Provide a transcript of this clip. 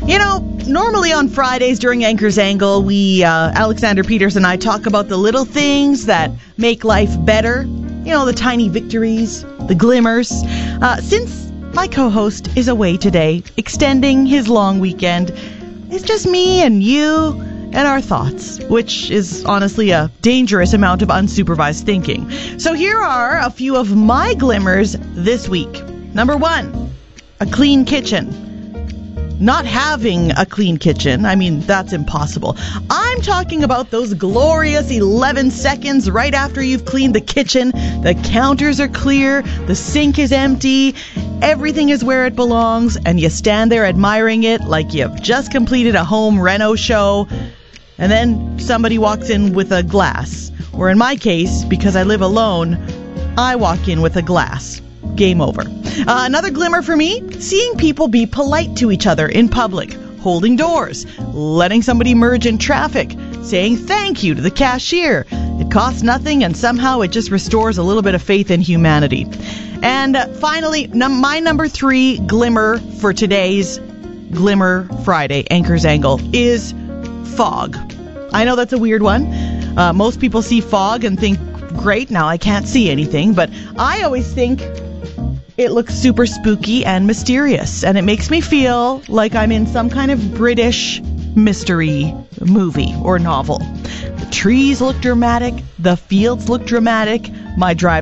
Normally on Fridays during Anchor's Angle, Alexander Peters and I talk about the little things that make life better. The tiny victories, the glimmers. Since my co-host is away today, extending his long weekend, it's just me and you and our thoughts, which is honestly a dangerous amount of unsupervised thinking. So here are a few of my glimmers this week. Number 1, a clean kitchen. Not having a clean kitchen, that's impossible. I'm talking about those glorious 11 seconds right after you've cleaned the kitchen. The counters are clear, the sink is empty, everything is where it belongs, and you stand there admiring it like you've just completed a home reno show, and then somebody walks in with a glass. Or in my case, because I live alone, I walk in with a glass. Game over. Another glimmer for me, seeing people be polite to each other in public, holding doors, letting somebody merge in traffic, saying thank you to the cashier. It costs nothing, and somehow it just restores a little bit of faith in humanity. And finally, my number 3 glimmer for today's Glimmer Friday, Anchor's Angle, is fog. I know that's a weird one. Most people see fog and think, great, now I can't see anything, but I always think it looks super spooky and mysterious, and it makes me feel like I'm in some kind of British mystery movie or novel. The trees look dramatic, the fields look dramatic, my drive